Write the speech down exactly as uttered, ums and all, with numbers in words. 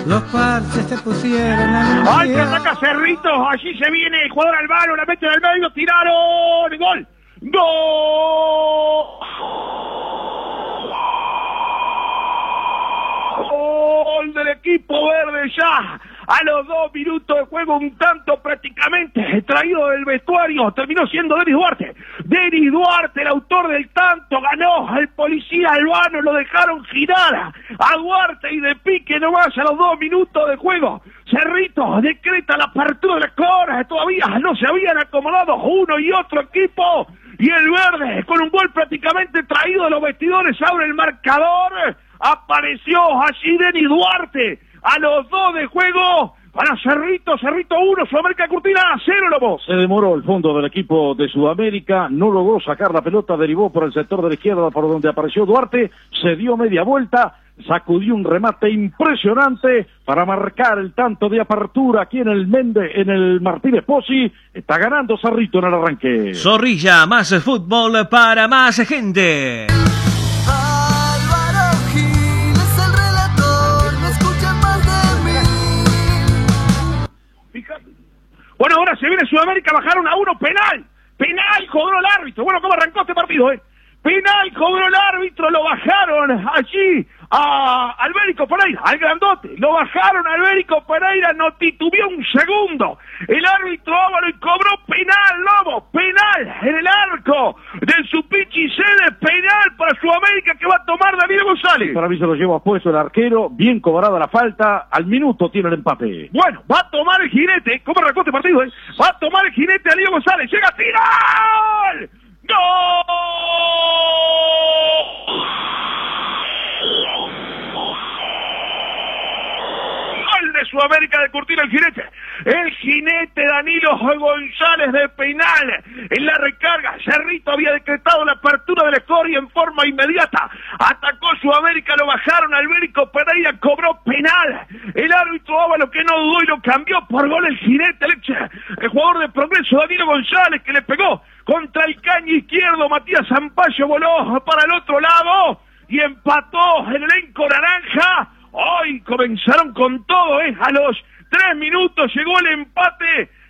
Los parches se pusieron a ¡Ay, que ataca Cerritos! Allí se viene el jugador Albano, la mete en el medio, tiraron. ¡Gol! ¡Gol! Gol del equipo verde ya. A los dos minutos de juego, un tanto prácticamente traído del vestuario, terminó siendo Denis Duarte. Denis Duarte, el autor del tanto, ganó al policía Albano, lo dejaron girar a Duarte y de pique nomás a los dos minutos de juego. Cerritos decreta la apertura de las coras, todavía no se habían acomodado uno y otro equipo, y el verde, con un gol prácticamente traído de los vestidores, abre el marcador. Apareció allí Denis Duarte a los dos de juego para Cerrito, Cerrito uno, Sudamérica Cortina cero, Lobos. Se demoró el fondo del equipo de Sudamérica, no logró sacar la pelota, derivó por el sector de la izquierda por donde apareció Duarte, se dio media vuelta, sacudió un remate impresionante para marcar el tanto de apertura aquí en el Mende, en el Martínez Pozzi. Está ganando Cerrito en el arranque. Zorrilla, más fútbol para más gente. Bueno, ahora se viene Sudamérica, bajaron a uno, penal, penal, cobró el árbitro. Bueno, ¿cómo arrancó este partido, eh? Penal, cobró el árbitro, lo bajaron allí a Albérico Pereira, al grandote, lo bajaron a Albérico Pereira, no titubeó un segundo. El árbitro Ávalo y cobró penal, Lobo, penal en el arco del Supichi Sede, penal para Sudamérica que va a tomar Danilo González. Para mí se lo lleva puesto el arquero, bien cobrada la falta, al minuto tiene el empate. Bueno, va a tomar el jinete, ¿cómo arrancó este partido, eh? Va a tomar el jinete Danilo González, llega a tirar. ¡Gol! Gol de Sudamérica de Cortina, el jinete. El jinete Danilo González de penal. En la recarga, Cerrito había decretado la apertura del score y en forma inmediata atacó Sudamérica, lo bajaron, Albérico Pereira cobró penal. El árbitro Ávalo que no dudó y lo cambió por gol el jinete, el jugador de Progreso Danilo González que le pegó contra el caño izquierdo. Matías Zampayo voló para el otro lado y empató el elenco naranja. Hoy comenzaron con todo, ¿eh? A los tres minutos llegó el empate